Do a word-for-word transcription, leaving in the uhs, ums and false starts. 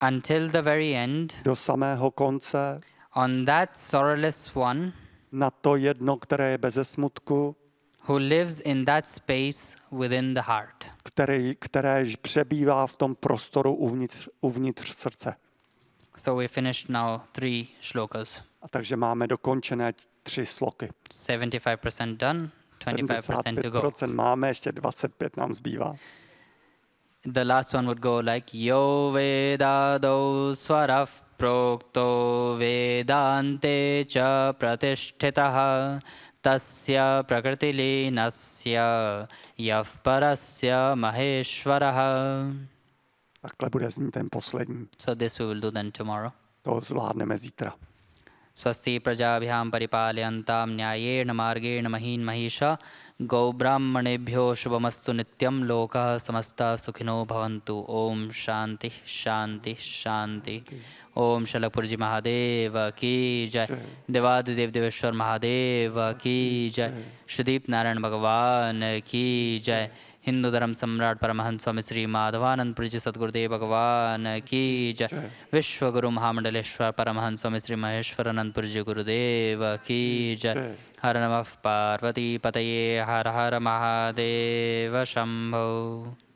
until the very end, do samého konce, on that sorrowless one na to jedno, které je beze smutku, who lives in that space within the heart. který, které přebývá v tom prostoru uvnitř, uvnitř srdce. So we finished now three shlokas. A takže máme dokončené tři sloky. seventy-five percent done, twenty-five percent to go. sedmdesát pět procent máme, ještě dvacet pět nám zbývá. The last one would go like Yo Vedado Swarav Prokto Vedante Cha Pratishtitaha Tasya Prakriti Linasya Yav Parasya Maheshwaraha. Takhle bude znít ten poslední. So this we will do then tomorrow. To zvládneme zítra. Swasti prajabhyam paripalyantam nyayena margena mahin mahisha गौ ब्राह्मणेभ्यो शुभमस्तु नित्यं लोकः समस्ता सुखिनो भवन्तु. ओम शांति शांति शांति. ओम शलपुरजी महादेव की जय. देवादिदेव देवेश्वर महादेव की जय. श्रीदीप नारायण भगवान की जय. हिंदू धर्म सम्राट परमहंस स्वामी श्री माधवानंदपुरी जी सद्गुरुदेव भगवान की जय. विश्व गुरु महामंडलेश्वर परमहंस स्वामी श्री महेश्वरानंदपुरी जी गुरुदेव की जय. हर नमः पार्वती पतये हर हर महादेव शंभो.